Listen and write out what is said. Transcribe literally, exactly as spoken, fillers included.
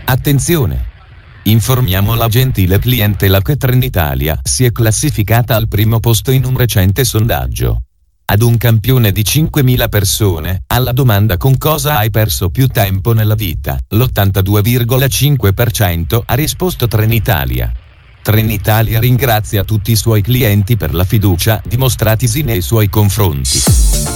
Attenzione! Informiamo la gentile clientela che Trenitalia si è classificata al primo posto in un recente sondaggio. Ad un campione di cinquemila persone, alla domanda con cosa hai perso più tempo nella vita, l'ottantadue virgola cinque per cento ha risposto Trenitalia. Trenitalia ringrazia tutti i suoi clienti per la fiducia dimostratisi nei suoi confronti.